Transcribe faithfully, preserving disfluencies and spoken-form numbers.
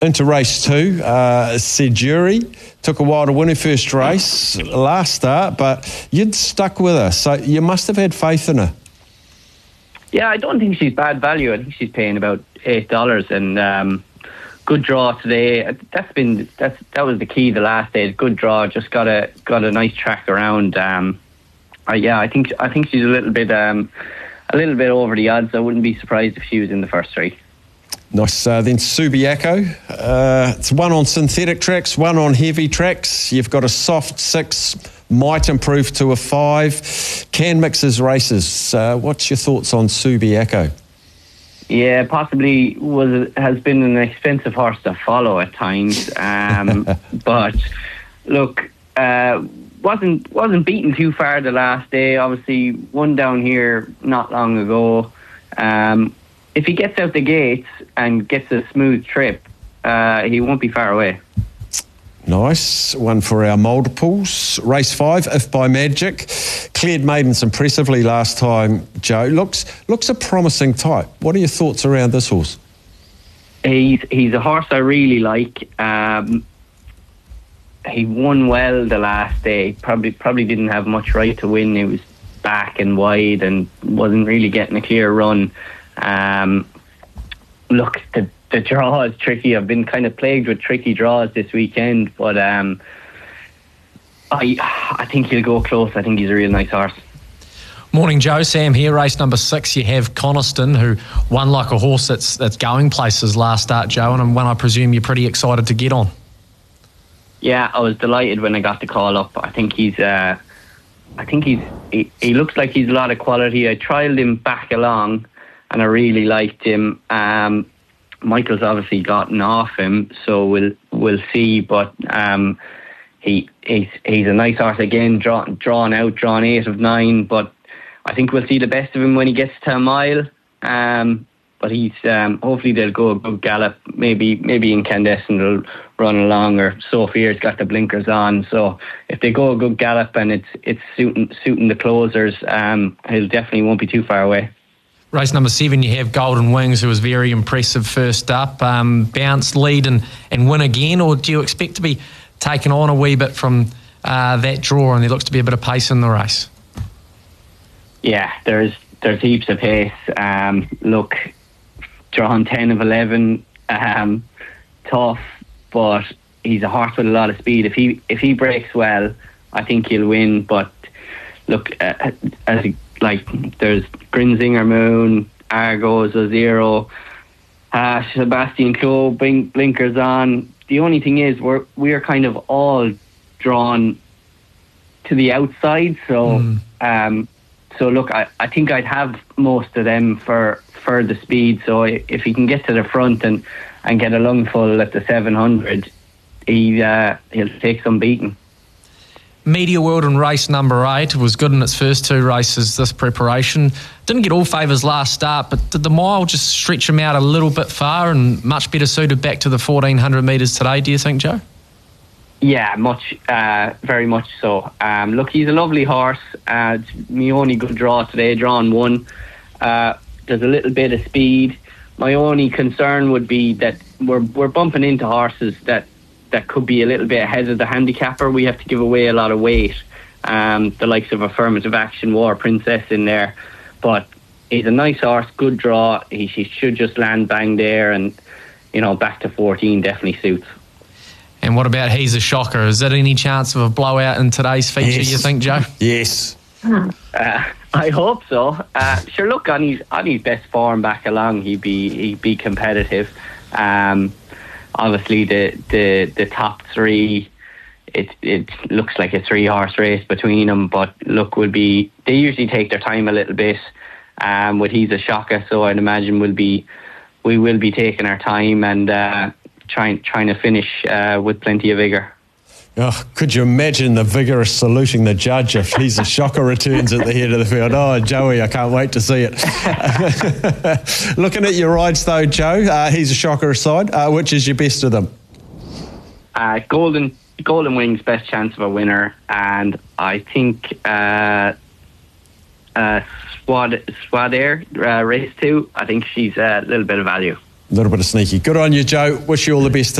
Into race two, uh, Sejuri took a while to win her first race last start, but you'd stuck with her, so you must have had faith in her. Yeah, I don't think she's bad value. I think she's paying about eight dollars, and um, good draw today. That's been that's that was the key the last day. Good draw, just got a got a nice track around. Um, uh, yeah, I think I think she's a little bit um, a little bit over the odds. I wouldn't be surprised if she was in the first three. Nice. Uh, then Subiaco. Uh, it's one on synthetic tracks, one on heavy tracks. You've got a soft six, might improve to a five. Can mix his races. Uh, what's your thoughts on Subiaco? Yeah, possibly was has been an expensive horse to follow at times. Um, but look, uh, wasn't wasn't beaten too far the last day. Obviously, won down here not long ago. Um, if he gets out the gates and gets a smooth trip, uh, he won't be far away. Nice. One for our multiples. Race five, If by Magic. Cleared maidens impressively last time, Joe. Looks looks a promising type. What are your thoughts around this horse? He's, he's a horse I really like. Um, he won well the last day. Probably probably didn't have much right to win. He was back and wide and wasn't really getting a clear run. Um, look, the, the draw is tricky. I've been kind of plagued with tricky draws this weekend, but um, I I think he'll go close. I think he's a real nice horse. Morning, Joe. Sam here. Race number six. You have Coniston, who won like a horse that's that's going places last start, Joe, and one I presume you're pretty excited to get on. Yeah, I was delighted when I got the call up. I think he's. Uh, I think he's. He, he looks like he's a lot of quality. I trialled him back along, and I really liked him. Um, Michael's obviously gotten off him, so we'll we'll see. But um, he he's he's a nice horse again, draw, drawn out, drawn eight of nine. But I think we'll see the best of him when he gets to a mile. Um, but he's um, hopefully they'll go a good gallop. Maybe maybe Incandescent will run along, or Sophia's got the blinkers on. So if they go a good gallop and it's it's suiting suiting the closers, um, he'll definitely won't be too far away. Race number seven, you have Golden Wings, who was very impressive first up. Um, bounce, lead and, and win again, or do you expect to be taken on a wee bit from uh, that draw, and there looks to be a bit of pace in the race? Yeah, there's there's heaps of pace. Um, look, drawn ten of eleven, um, tough, but he's a horse with a lot of speed. If he if he breaks well, I think he'll win. But look, uh, as a, like there's Grinzinger Moon, Argos, a Zero, uh, Sebastian Coe, blink, blinkers on. The only thing is we're we're kind of all drawn to the outside, so mm. um, so look, I, I think I'd have most of them for for the speed. So if he can get to the front and, and get a lungful at the seven hundred, he uh, he'll take some beating. Media World in race number eight was good in its first two races this preparation. Didn't get all favours last start, but did the mile just stretch him out a little bit far and much better suited back to the fourteen hundred metres today, do you think, Joe? Yeah, much, uh, very much so. Um, look, he's a lovely horse. Uh, it's my only good draw today, drawn one. Uh, there's a little bit of speed. My only concern would be that we're we're bumping into horses that that could be a little bit ahead of the handicapper. We have to give away a lot of weight. Um, the likes of Affirmative Action, War Princess in there. But he's a nice horse, good draw. He, he should just land bang there, and, you know, back to fourteen definitely suits. And what about He's a Shocker? Is there any chance of a blowout in today's feature, yes. you think, Joe? Yes. Uh, I hope so. Uh, sure, look, on his, on his best form back along, he'd be, he'd be competitive. Um, Obviously, the, the, the top three, it it looks like a three horse race between them. But look, will be they usually take their time a little bit. Um, with He's a Shocker, so I'd imagine we'll be we will be taking our time and uh, trying trying to finish uh, with plenty of vigour. Oh, could you imagine the vigorous saluting the judge if He's a Shocker returns at the head of the field? Oh, Joey, I can't wait to see it. Looking at your rides though, Joe, uh, He's a Shocker aside, uh, which is your best of them? Uh, Golden Golden Wings, best chance of a winner, and I think uh, uh, Swad Swad Air uh, race two. I think she's a little bit of value. A little bit of sneaky. Good on you, Joe. Wish you all the best.